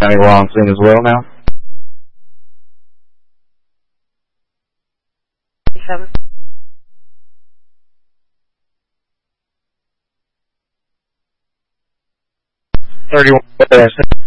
County while on scene as well now. 7. 31.